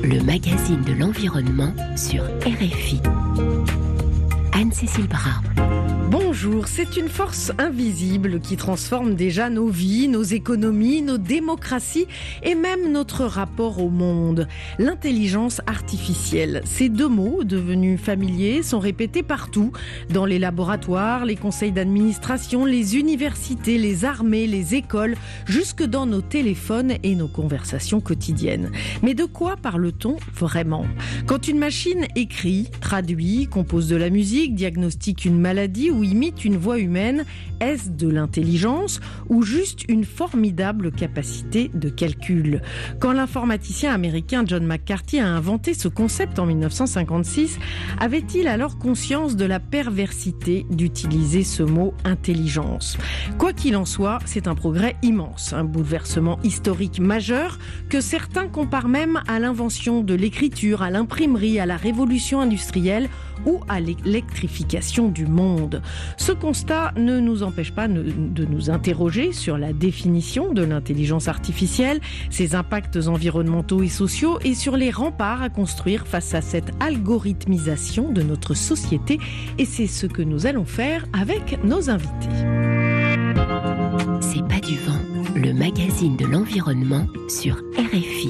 le magazine de l'environnement sur RFI. Anne-Cécile Bras. Bonjour, c'est une force invisible qui transforme déjà nos vies, nos économies, nos démocraties et même notre rapport au monde. L'intelligence artificielle. Ces deux mots, devenus familiers, sont répétés partout, dans les laboratoires, les conseils d'administration, les universités, les armées, les écoles, jusque dans nos téléphones et nos conversations quotidiennes. Mais de quoi parle-t-on vraiment ? Quand une machine écrit, traduit, compose de la musique, diagnostique une maladie ou imite une voix humaine, est-ce de l'intelligence ou juste une formidable capacité de calcul ? Quand l'informaticien américain John McCarthy a inventé ce concept en 1956, avait-il alors conscience de la perversité d'utiliser ce mot intelligence ? Quoi qu'il en soit, c'est un progrès immense, un bouleversement historique majeur que certains comparent même à l'invention de l'écriture, à l'imprimerie, à la révolution industrielle ou à l'électrification du monde. Ce constat ne nous empêche pas de nous interroger sur la définition de l'intelligence artificielle, ses impacts environnementaux et sociaux et sur les remparts à construire face à cette algorithmisation de notre société. Et c'est ce que nous allons faire avec nos invités. C'est pas du vent, le magazine de l'environnement sur RFI.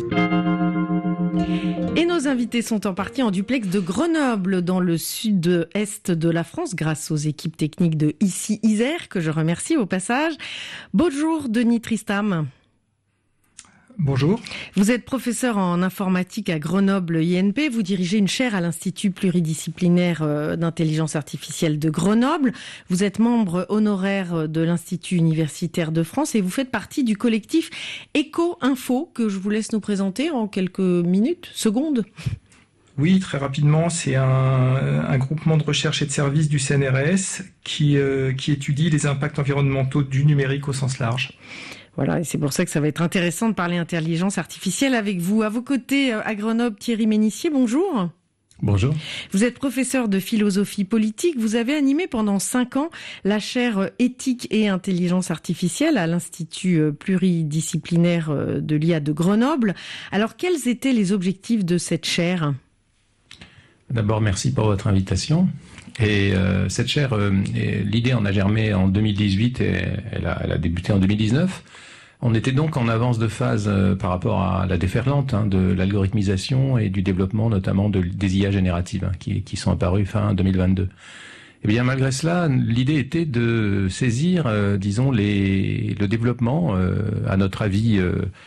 Et nos invités sont en partie en duplex de Grenoble, dans le sud-est de la France, grâce aux équipes techniques de Ici Isère, que je remercie au passage. Bonjour Denis Tristam. Bonjour. Vous êtes professeur en informatique à Grenoble INP. Vous dirigez une chaire à l'Institut pluridisciplinaire d'intelligence artificielle de Grenoble. Vous êtes membre honoraire de l'Institut universitaire de France et vous faites partie du collectif Éco-Info, que je vous laisse nous présenter en quelques minutes, secondes. Oui, très rapidement, c'est un groupement de recherche et de services du CNRS qui étudie les impacts environnementaux du numérique au sens large. Voilà, et c'est pour ça que ça va être intéressant de parler intelligence artificielle avec vous. À vos côtés, à Grenoble, Thierry Ménissier, bonjour. Bonjour. Vous êtes professeur de philosophie politique. Vous avez animé pendant 5 ans la chaire éthique et intelligence artificielle à l'Institut pluridisciplinaire de l'IA de Grenoble. Alors, quels étaient les objectifs de cette chaire ? D'abord, merci pour votre invitation. Et cette chaire, l'idée en a germé en 2018 et elle a débuté en 2019. On était donc en avance de phase par rapport à la déferlante de l'algorithmisation et du développement notamment des IA génératives qui sont apparues fin 2022. Et bien malgré cela, l'idée était de saisir, disons, le développement, à notre avis,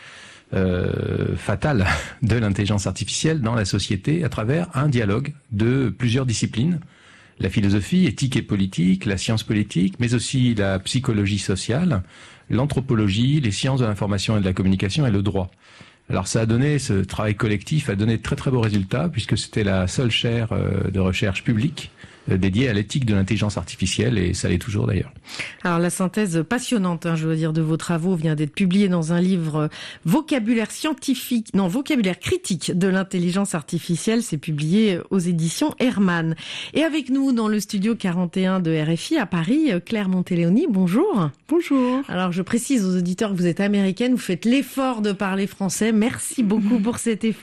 fatal de l'intelligence artificielle dans la société à travers un dialogue de plusieurs disciplines. La philosophie, éthique et politique, la science politique, mais aussi la psychologie sociale, l'anthropologie, les sciences de l'information et de la communication et le droit. Alors ça a donné, ce travail collectif a donné de très très beaux résultats puisque c'était la seule chaire de recherche publique dédiée à l'éthique de l'intelligence artificielle et ça l'est toujours d'ailleurs. Alors la synthèse passionnante, je dois dire, de vos travaux vient d'être publiée dans un livre vocabulaire critique de l'intelligence artificielle. C'est publié aux éditions Hermann. Et avec nous dans le studio 41 de RFI à Paris, Claire Monteléoni, bonjour. Bonjour. Alors je précise aux auditeurs que vous êtes américaine, vous faites l'effort de parler français. Merci beaucoup pour cet effort.